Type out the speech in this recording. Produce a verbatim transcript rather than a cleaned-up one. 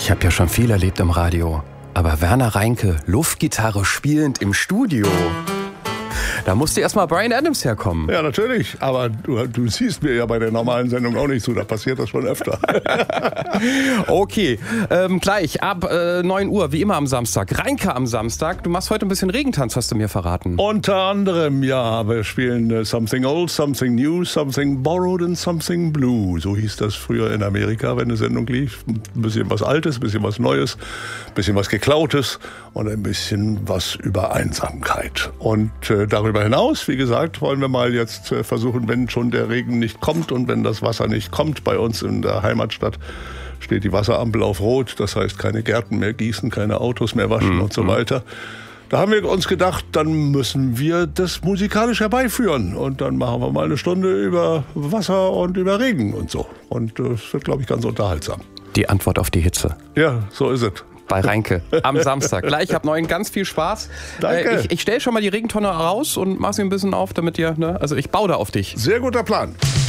Ich habe ja schon viel erlebt im Radio. Aber Werner Reinke, Luftgitarre spielend im Studio. Da musste erst mal Bryan Adams herkommen. Ja, natürlich. Aber du, du siehst mir ja bei der normalen Sendung auch nicht zu. Da passiert das schon öfter. Okay, ähm, gleich ab äh, neun Uhr, wie immer am Samstag. Reinke am Samstag. Du machst heute ein bisschen Regentanz, hast du mir verraten. Unter anderem, ja. Wir spielen uh, Something Old, Something New, Something Borrowed and Something Blue. So hieß das früher in Amerika, wenn eine Sendung lief. Ein bisschen was Altes, ein bisschen was Neues, ein bisschen was Geklautes und ein bisschen was über Einsamkeit. Und äh, darüber Darüber hinaus, wie gesagt, wollen wir mal jetzt versuchen, wenn schon der Regen nicht kommt und wenn das Wasser nicht kommt, bei uns in der Heimatstadt steht die Wasserampel auf Rot, das heißt keine Gärten mehr gießen, keine Autos mehr waschen mhm. und so weiter. Da haben wir uns gedacht, dann müssen wir das musikalisch herbeiführen und dann machen wir mal eine Stunde über Wasser und über Regen und so. Und das wird, glaube ich, ganz unterhaltsam. Die Antwort auf die Hitze. Ja, so ist es. Bei Reinke am Samstag. Gleich ab neun, ganz viel Spaß. Danke. Äh, ich ich stelle schon mal die Regentonne raus und mache sie ein bisschen auf, damit ihr, ne, also ich baue da auf dich. Sehr guter Plan.